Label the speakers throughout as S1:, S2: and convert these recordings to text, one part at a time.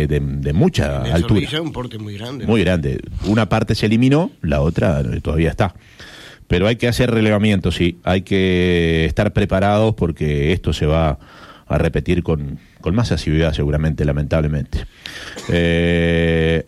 S1: de mucha altura.
S2: Es un porte muy grande.
S1: Muy grande. Una parte se eliminó, la otra todavía está. Pero hay que hacer relevamiento, sí. Hay que estar preparados porque esto se va a repetir con más asiduidad seguramente, lamentablemente. Le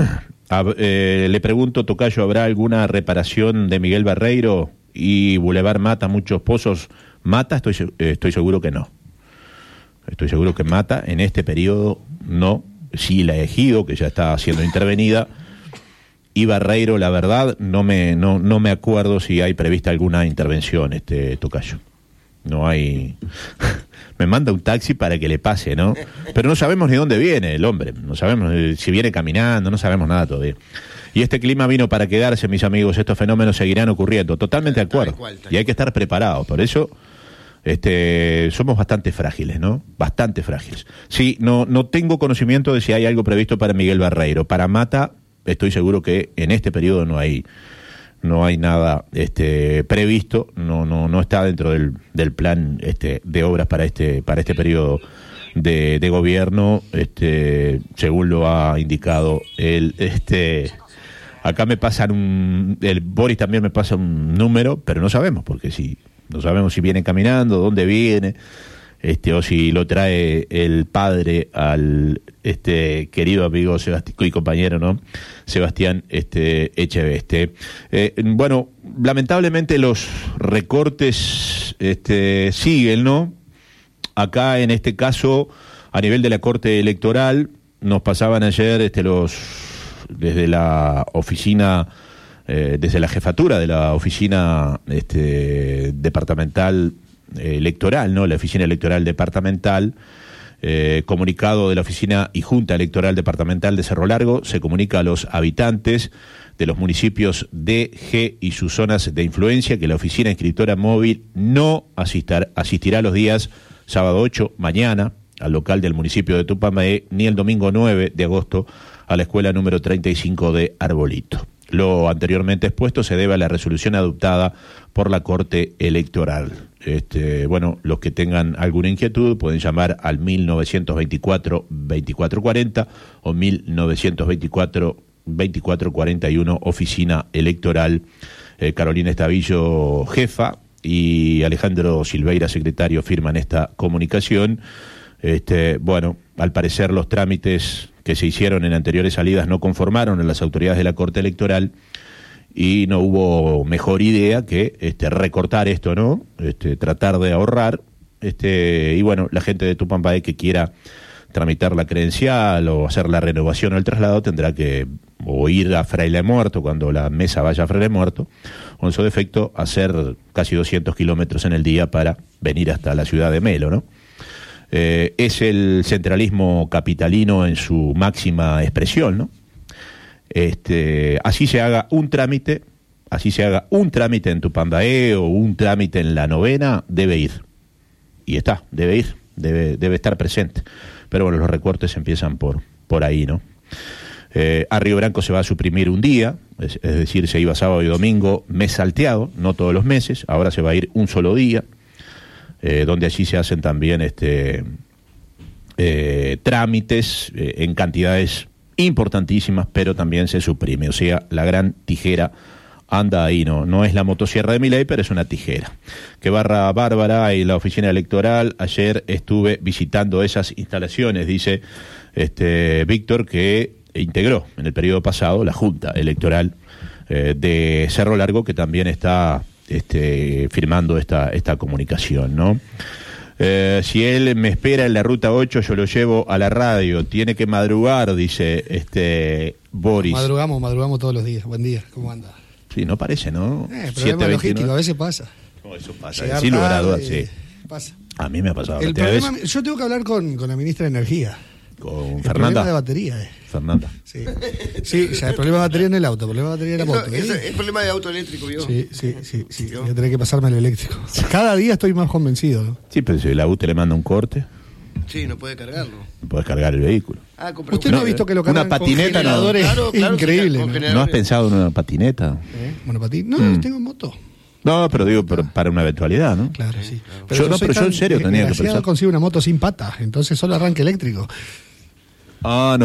S1: pregunto, tocayo, ¿habrá alguna reparación de Miguel Barreiro y Boulevard Mata, muchos pozos? Mata, estoy seguro que no. Estoy seguro que Mata en este periodo no. Sí, la Ejido, que ya está siendo intervenida. Y Barreiro, la verdad, no me acuerdo si hay prevista alguna intervención, tocayo. No hay... Me manda un taxi para que le pase, ¿no? Pero no sabemos ni dónde viene el hombre. No sabemos si viene caminando, no sabemos nada todavía. Y este clima vino para quedarse, mis amigos. Estos fenómenos seguirán ocurriendo. Totalmente de acuerdo. Y hay que estar preparados. Por eso... somos bastante frágiles, ¿no? Bastante frágiles. Sí, no tengo conocimiento de si hay algo previsto para Miguel Barreiro. Para Mata, estoy seguro que en este periodo no hay nada previsto, no está dentro del plan de obras para este periodo de gobierno, según lo ha indicado el acá me pasan el Boris también me pasa un número, pero no sabemos porque si no sabemos si viene caminando, dónde viene, o si lo trae el padre al querido amigo Sebastián y compañero, ¿no? Sebastián Echeveste. Bueno, lamentablemente los recortes siguen, ¿no? Acá en este caso, a nivel de la Corte Electoral, nos pasaban ayer desde la oficina, desde la jefatura de la oficina departamental electoral, ¿no? La oficina electoral departamental, comunicado de la oficina y junta electoral departamental de Cerro Largo, se comunica a los habitantes de los municipios D, G y sus zonas de influencia que la oficina inscriptora móvil no asistirá los días sábado 8, mañana, al local del municipio de Tupamaé, ni el domingo 9 de agosto a la escuela número 35 de Arbolito. Lo anteriormente expuesto se debe a la resolución adoptada por la Corte Electoral. Bueno, los que tengan alguna inquietud pueden llamar al 1924-2440 o 1924-2441, Oficina Electoral. Carolina Estavillo, jefa, y Alejandro Silveira, secretario, firman esta comunicación. Bueno, al parecer los trámites que se hicieron en anteriores salidas no conformaron a las autoridades de la Corte Electoral y no hubo mejor idea que recortar esto, ¿no? Tratar de ahorrar, y bueno, la gente de Tupamaé que quiera tramitar la credencial o hacer la renovación o el traslado tendrá que o ir a Fraile Muerto cuando la mesa vaya a Fraile Muerto, o en su defecto hacer casi 200 kilómetros en el día para venir hasta la ciudad de Melo, ¿no? Es el centralismo capitalino en su máxima expresión, ¿no? Así se haga un trámite en Tupamaé o un trámite en la novena, debe ir. Y debe ir, debe estar presente. Pero bueno, los recortes empiezan por ahí, ¿no? A Río Branco se va a suprimir un día, es decir, se iba sábado y domingo, mes salteado, no todos los meses, ahora se va a ir un solo día. Donde allí se hacen también trámites en cantidades importantísimas, pero también se suprime. O sea, la gran tijera anda ahí, no es la motosierra de Milei, pero es una tijera. Que barra bárbara y la oficina electoral. Ayer estuve visitando esas instalaciones, dice Víctor, que integró en el periodo pasado la Junta Electoral de Cerro Largo, que también está firmando esta comunicación, ¿no? Si él me espera en la ruta 8, yo lo llevo a la radio. Tiene que madrugar, dice Boris.
S3: Madrugamos todos los días. Buen día, ¿cómo anda?
S1: Sí, no parece, ¿no?
S3: Problema logístico, a veces pasa.
S1: No, eso pasa, sin lugar a dudas, sí.
S3: Pasa.
S1: A mí me ha pasado.
S3: Yo tengo que hablar con la ministra de Energía.
S1: Con
S3: el
S1: Fernanda.
S3: Problema de batería.
S1: Fernanda.
S3: Sí, o sea, el problema de batería en el auto, el problema de batería en la moto.
S2: Es problema de auto eléctrico, ¿vio?
S3: Sí. Voy a tener que pasarme al eléctrico. Cada día estoy más convencido, ¿no?
S1: Sí, pero si la UTE le manda un corte.
S2: Sí, no puede cargarlo.
S1: No puedes cargar el vehículo.
S3: Usted no ha visto que lo cargan
S1: una patineta,
S3: con generadores,
S2: claro,
S3: increíble.
S1: ¿No has pensado en una patineta?
S3: No, tengo moto.
S1: No, pero digo para una eventualidad, ¿no?
S3: Claro, sí.
S1: Pero yo en serio tenía que pensar.
S3: Consigo una moto sin patas, entonces solo arranque eléctrico.
S1: No